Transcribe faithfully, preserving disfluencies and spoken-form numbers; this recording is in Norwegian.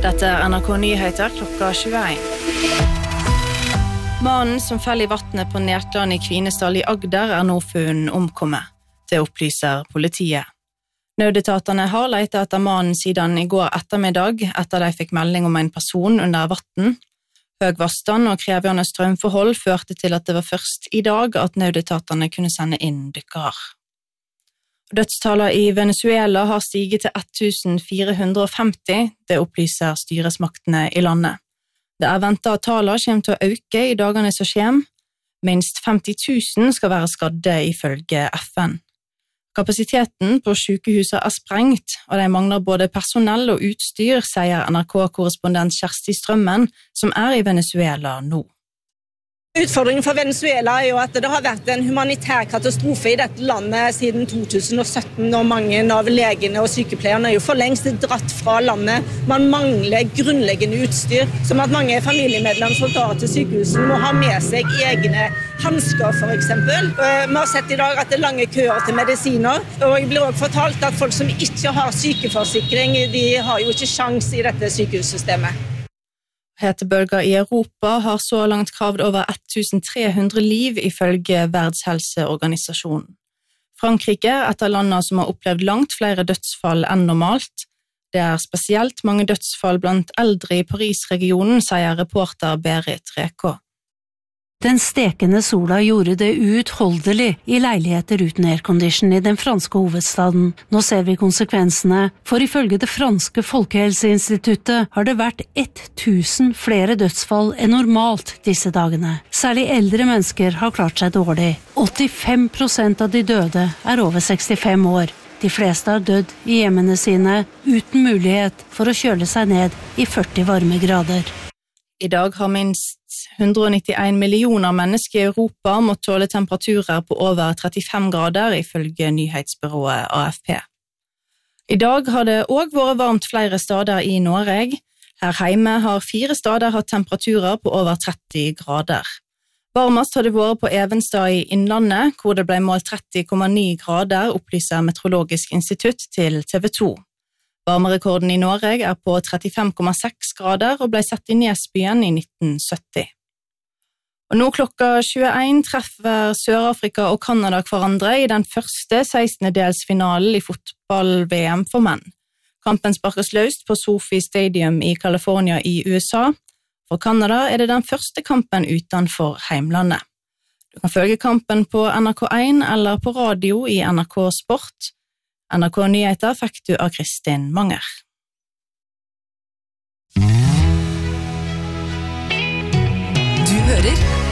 Dette er N R K Nyheter klokka tjueen. Mannen som fell i vattnet på Nertland i Kvinesdal i Agder er nå funnet omkommet. Det opplyser politiet. Nødetatene har lett etter mannen siden i går ettermiddag, etter de fikk melding om en person under vatten. Høg vannstand og krevende strømforhold førte til at det var først i dag at nødetatene kunne sende inn dykkere. Dødstallet i Venezuela har stiget til tusen fire hundre og femti, det opplyser styresmaktene i landet. Det er ventet at tallet kommer til å øke i dagene som kommer. Minst femti tusen skal være skadde ifølge F N. Kapasiteten på sykehuset er sprengt, og de mangler både personell og utstyr, sier N R K-korrespondent Kjersti Strømmen, som er i Venezuela nå. Utfordringen for Venezuela er jo at det har vært en humanitær katastrofe i dette landet siden to tusen og sytten, og mange av legene og sykepleierne er jo for lengst dratt fra landet. Man mangler grunnleggende utstyr, som at mange familiemedlemmer som drar til sykehuset må ha med seg egne handsker for eksempel. Vi har sett i dag at det er lange køer til medisiner, og jeg blir også fortalt at folk som ikke har sykeforsikring, de har jo ikke sjans i dette sykehussystemet. Hetebølger i Europa har så langt kravd over tusen tre hundre liv ifølge Verdenshelseorganisasjonen. Frankrike er et av landene som har opplevd langt flere dødsfall enn normalt. Det er spesielt mange dødsfall blant eldre i Paris-regionen, sier reporter Berit Rekå. Den stekende sola gjorde det uutholdelig i leiligheter uten aircondition i den franske hovedstaden. Nå ser vi konsekvensene, for ifølge det franske Folkehelseinstituttet har det vært tusen flere dødsfall enn normalt disse dagene. Særlig eldre mennesker har klart seg dårlig. åttifem prosent av de døde er over sekstifem år. De fleste har dødd i hjemmene sine uten mulighet for å kjøle seg ned i førti varmegrader. I dag har minst hundre og nittien millioner mennesker i Europa måttet tåle temperaturer på over trettifem grader, ifølge nyhetsbyrået A F P. I dag har det også vært varmt flere steder i Norge. Her hjemme har fire steder hatt temperaturer på over tretti grader. Varmest har det vært på Evenstad i Innlandet, hvor det ble målt tretti komma ni grader, opplyser Meteorologisk institutt til T V to. Varmerekorden i Norge er på trettifem komma seks grader og ble satt i Nesbyen i nitten sytti. Og nå klokka tjueen treffer Sør-Afrika og Kanada hverandre i den første sekstendedelsfinalen i fotball-V M for menn. Kampen sparkes løst på Sophie Stadium i California i U S A. For Kanada er det den første kampen utenfor heimlandet. Du kan følge kampen på N R K én eller på radio i N R K Sport. N R K Nyheter fikk du av Kristin Manger. Du hører